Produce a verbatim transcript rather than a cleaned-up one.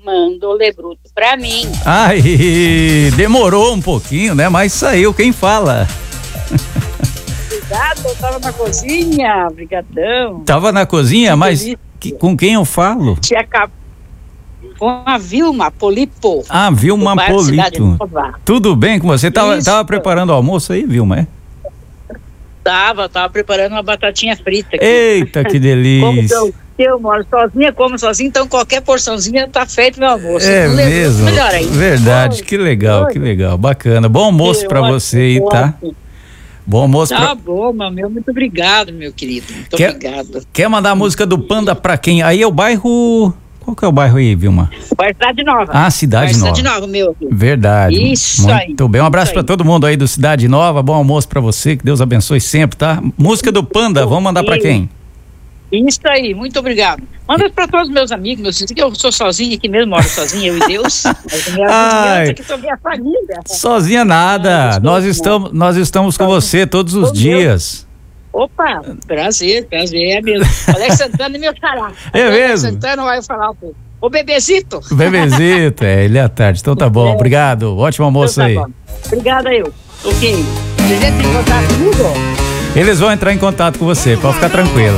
manda o lebruto pra mim. Ai, demorou um pouquinho, né? Mas saiu, quem fala? Obrigado, eu tava na cozinha, brigadão. Tava na cozinha, mas que, com quem eu falo? Tinha cap... Com a Vilma Polipo. Ah, Vilma Polito. Tudo bem com você? Tava, tava preparando o almoço aí, Vilma, é? Tava, tava preparando uma batatinha frita aqui. Eita, que delícia. Como eu, eu moro sozinha, como sozinha, então qualquer porçãozinha tá feito meu almoço. É mesmo? Melhor aí. Verdade, Oi, que legal, oi. que legal, bacana. Bom almoço Que pra ótimo, você aí, tá? ótimo. Bom almoço Tá pra... bom, meu, muito obrigado, meu querido. Muito Quer, obrigado. Quer mandar a música do Panda pra quem? Aí é o bairro... Qual que é o bairro aí, Vilma? Vai Cidade Nova. Ah, Cidade Vai Nova. Cidade Nova, meu. Verdade. Isso Muito aí. Muito bem, um abraço Isso pra aí. todo mundo aí do Cidade Nova, bom almoço pra você, que Deus abençoe sempre, tá? Música do Panda, vamos mandar pra quem? Isso aí, muito obrigado. Manda pra todos os meus amigos, meus filhos, que eu sou sozinha aqui mesmo, moro sozinha, eu e Deus. Mas minha Ai. aqui sou minha família. Sozinha nada, Não, nós não. estamos, nós estamos com você todos os Meu dias. Opa, prazer, prazer, é mesmo. Alex Santana e meu xará. É Alex mesmo? Santana vai falar um pouco. Ô, bebezito. Bebezito, é, ele é à tarde, então tá bom, É. obrigado, ótimo almoço Então tá aí. bom. Obrigada, eu. Ok. Você já tem contato comigo? Eles vão entrar em contato com você, pode ficar tranquila.